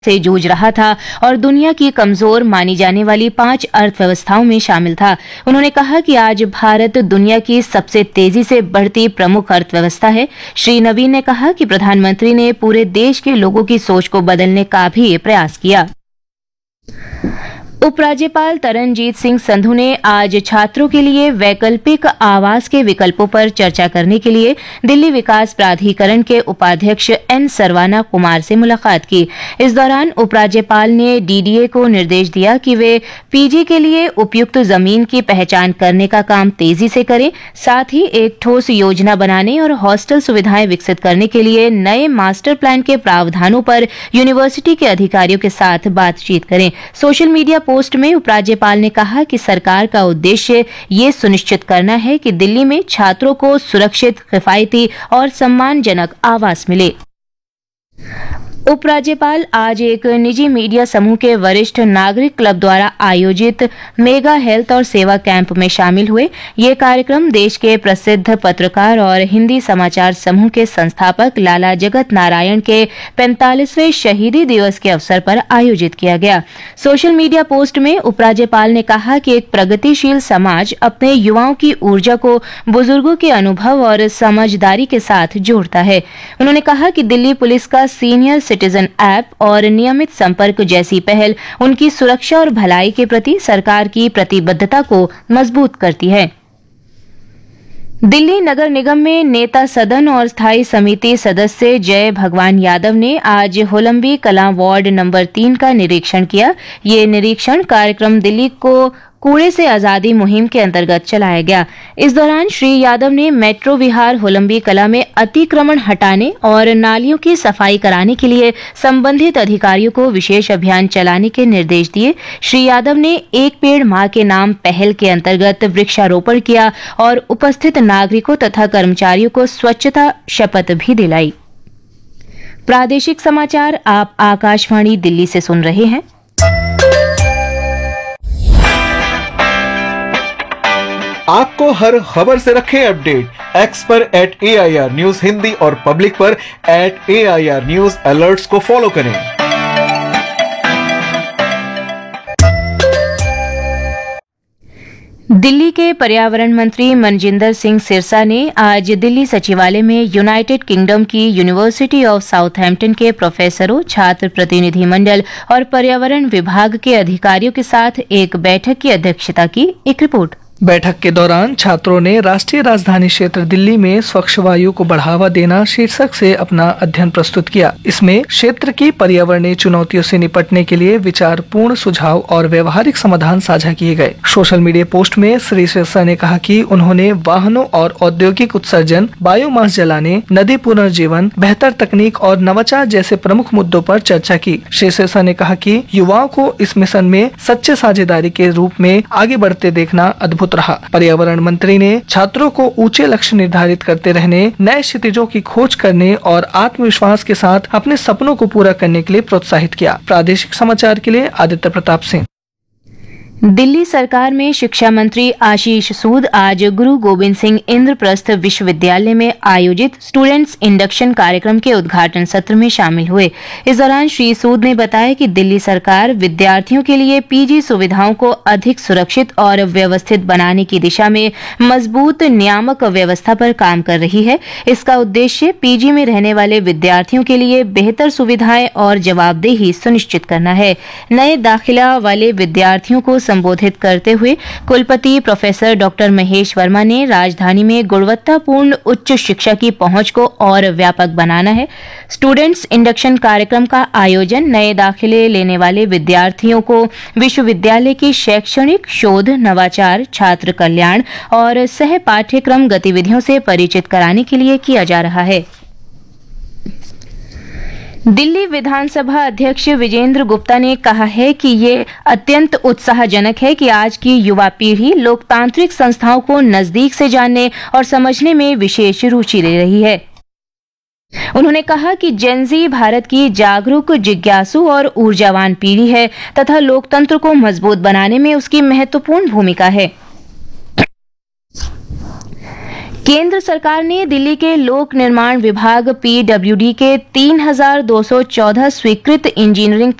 से जूझ रहा था और दुनिया की कमजोर मानी जाने वाली 5 अर्थव्यवस्थाओं में शामिल था। उन्होंने कहा कि आज भारत दुनिया की सबसे तेजी से बढ़ती प्रमुख अर्थव्यवस्था है। श्री नवीन ने कहा कि प्रधानमंत्री ने पूरे देश के लोगों की सोच को बदलने का भी प्रयास किया। उपराज्यपाल तरनजीत सिंह संधू ने आज छात्रों के लिए वैकल्पिक आवास के विकल्पों पर चर्चा करने के लिए दिल्ली विकास प्राधिकरण के उपाध्यक्ष एन सरवाना कुमार से मुलाकात की। इस दौरान उपराज्यपाल ने डीडीए को निर्देश दिया कि वे पीजी के लिए उपयुक्त जमीन की पहचान करने का काम तेजी से करें, साथ ही एक ठोस योजना बनाने और हॉस्टल सुविधाएं विकसित करने के लिए नए मास्टर प्लान के प्रावधानों पर यूनिवर्सिटी के अधिकारियों के साथ बातचीत करें। सोशल मीडिया पोस्ट में उपराज्यपाल ने कहा कि सरकार का उद्देश्य ये सुनिश्चित करना है कि दिल्ली में छात्रों को सुरक्षित, किफायती और सम्मानजनक आवास मिले। उपराज्यपाल आज एक निजी मीडिया समूह के वरिष्ठ नागरिक क्लब द्वारा आयोजित मेगा हेल्थ और सेवा कैंप में शामिल हुए। ये कार्यक्रम देश के प्रसिद्ध पत्रकार और हिंदी समाचार समूह के संस्थापक लाला जगत नारायण के 45वें शहीदी दिवस के अवसर पर आयोजित किया गया। सोशल मीडिया पोस्ट में उपराज्यपाल ने कहा कि एक प्रगतिशील समाज अपने युवाओं की ऊर्जा को बुजुर्गों के अनुभव और समझदारी के साथ जोड़ता है। उन्होंने कहा कि दिल्ली पुलिस का सीनियर सिटीजन ऐप और नियमित संपर्क जैसी पहल उनकी सुरक्षा और भलाई के प्रति सरकार की प्रतिबद्धता को मजबूत करती है। दिल्ली नगर निगम में नेता सदन और स्थायी समिति सदस्य जय भगवान यादव ने आज होलंबी कलां वार्ड नंबर 3 का निरीक्षण किया। ये निरीक्षण कार्यक्रम दिल्ली को कूड़े से आजादी मुहिम के अंतर्गत चलाया गया। इस दौरान श्री यादव ने मेट्रो विहार होलंबी कला में अतिक्रमण हटाने और नालियों की सफाई कराने के लिए संबंधित अधिकारियों को विशेष अभियान चलाने के निर्देश दिए। श्री यादव ने एक पेड़ मां के नाम पहल के अंतर्गत वृक्षारोपण किया और उपस्थित नागरिकों तथा कर्मचारियों को स्वच्छता शपथ भी दिलाई। प्रादेशिक समाचार आप आकाशवाणी दिल्ली से सुन रहे हैं। आपको हर खबर से रखें अपडेट। एक्स पर @AIR न्यूज हिंदी और पब्लिक पर @AIR न्यूज अलर्ट्स को फॉलो करें। दिल्ली के पर्यावरण मंत्री मनजिंदर सिंह सिरसा ने आज दिल्ली सचिवालय में यूनाइटेड किंगडम की यूनिवर्सिटी ऑफ साउथहैम्पटन के प्रोफेसरों, छात्र प्रतिनिधिमंडल और पर्यावरण विभाग के अधिकारियों के साथ एक बैठक की अध्यक्षता की। एक रिपोर्ट। बैठक के दौरान छात्रों ने राष्ट्रीय राजधानी क्षेत्र दिल्ली में स्वच्छ वायु को बढ़ावा देना शीर्षक से अपना अध्ययन प्रस्तुत किया। इसमें क्षेत्र की पर्यावरणीय चुनौतियों से निपटने के लिए विचारपूर्ण सुझाव और व्यवहारिक समाधान साझा किए गए। सोशल मीडिया पोस्ट में श्री सिरसा ने कहा कि उन्होंने वाहनों और औद्योगिक उत्सर्जन, बायोमास जलाने, नदी पुनर्जीवन, बेहतर तकनीक और नवाचार जैसे प्रमुख मुद्दों पर चर्चा की। श्री सिरसा ने कहा कि युवाओं को इस मिशन में सच्चे साझेदारी के रूप में आगे बढ़ते देखना अद्भुत रहा। पर्यावरण मंत्री ने छात्रों को ऊंचे लक्ष्य निर्धारित करते रहने, नए क्षितिजों की खोज करने और आत्मविश्वास के साथ अपने सपनों को पूरा करने के लिए प्रोत्साहित किया। प्रादेशिक समाचार के लिए आदित्य प्रताप सिंह। दिल्ली सरकार में शिक्षा मंत्री आशीष सूद आज गुरु गोविंद सिंह इंद्रप्रस्थ विश्वविद्यालय में आयोजित स्टूडेंट्स इंडक्शन कार्यक्रम के उद्घाटन सत्र में शामिल हुए। इस दौरान श्री सूद ने बताया कि दिल्ली सरकार विद्यार्थियों के लिए पीजी सुविधाओं को अधिक सुरक्षित और व्यवस्थित बनाने की दिशा में मजबूत नियामक व्यवस्था पर काम कर रही है। इसका उद्देश्य पीजी में रहने वाले विद्यार्थियों के लिए बेहतर सुविधाएं और जवाबदेही सुनिश्चित करना है। नए दाखिला वाले विद्यार्थियों को संबोधित करते हुए कुलपति प्रोफेसर डॉक्टर महेश वर्मा ने राजधानी में गुणवत्तापूर्ण उच्च शिक्षा की पहुंच को और व्यापक बनाना है। स्टूडेंट्स इंडक्शन कार्यक्रम का आयोजन नए दाखिले लेने वाले विद्यार्थियों को विश्वविद्यालय की शैक्षणिक, शोध, नवाचार, छात्र कल्याण और सह पाठ्यक्रम गतिविधियों से परिचित कराने के लिए किया जा रहा है। दिल्ली विधानसभा अध्यक्ष विजेंद्र गुप्ता ने कहा है कि ये अत्यंत उत्साहजनक है कि आज की युवा पीढ़ी लोकतांत्रिक संस्थाओं को नजदीक से जानने और समझने में विशेष रुचि ले रही है। उन्होंने कहा कि जेनजी भारत की जागरूक, जिज्ञासु और ऊर्जावान पीढ़ी है तथा लोकतंत्र को मजबूत बनाने में उसकी महत्वपूर्ण भूमिका है। केंद्र सरकार ने दिल्ली के लोक निर्माण विभाग PWD के 3,214 स्वीकृत इंजीनियरिंग